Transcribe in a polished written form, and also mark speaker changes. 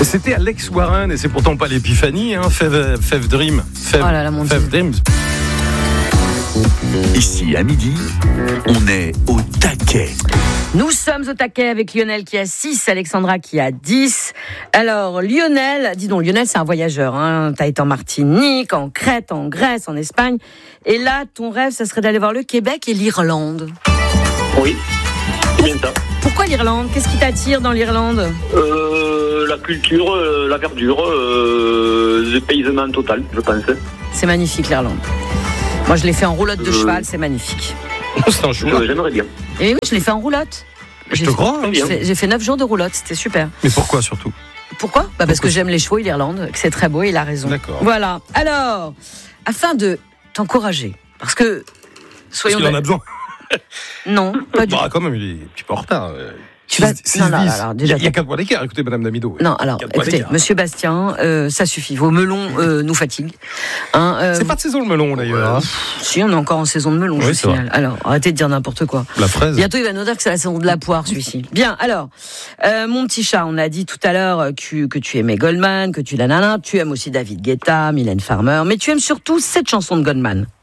Speaker 1: C'était Alex Warren et c'est pourtant pas l'épiphanie, hein. Fev Dream. Fev Dreams.
Speaker 2: Ici, à midi, on est au taquet.
Speaker 3: Nous sommes au taquet avec Lionel qui a 6, Alexandra qui a 10. Alors, Lionel, dis donc, Lionel, c'est un voyageur, hein. T'as été en Martinique, en Crète, en Grèce, en Espagne. Et là, ton rêve, ça serait d'aller voir le Québec et l'Irlande.
Speaker 4: Oui, c'est bien ça.
Speaker 3: Pourquoi l'Irlande ? Qu'est-ce qui t'attire dans l'Irlande ?
Speaker 4: La culture, la verdure, le paysement total, je pense.
Speaker 3: C'est magnifique, l'Irlande. Moi, je l'ai fait en roulotte de cheval, c'est magnifique.
Speaker 1: C'est un choix.
Speaker 4: J'aimerais bien.
Speaker 3: Et oui, je l'ai fait en roulotte.
Speaker 1: Je te crois.
Speaker 3: J'ai fait 9 jours de roulotte, c'était super.
Speaker 1: Mais pourquoi surtout ?
Speaker 3: Pourquoi ? Parce que j'aime les chevaux et l'Irlande, que c'est très beau et il a raison.
Speaker 1: D'accord.
Speaker 3: Voilà. Alors, afin de t'encourager, parce que...
Speaker 1: Parce qu'il en a besoin.
Speaker 3: Non, pas du tout.
Speaker 1: Quand même, il est un petit peu en retard.
Speaker 3: Tu vas... Non, alors, déjà,
Speaker 1: il y a 4 points d'écart, écoutez, Madame Damido.
Speaker 3: Non, alors, écoutez, Monsieur Bastien, ça suffit. Vos melons nous fatiguent. Hein,
Speaker 1: c'est pas de saison le melon, d'ailleurs.
Speaker 3: Si, on est encore en saison de melon, je vous signale. Alors, arrêtez de dire n'importe quoi.
Speaker 1: La fraise.
Speaker 3: Bientôt, il va nous dire que c'est la saison de la poire, celui-ci. Bien, alors, mon petit chat, on a dit tout à l'heure que tu aimais Goldman, que tu aimes aussi David Guetta, Mylène Farmer, mais tu aimes surtout cette chanson de Goldman.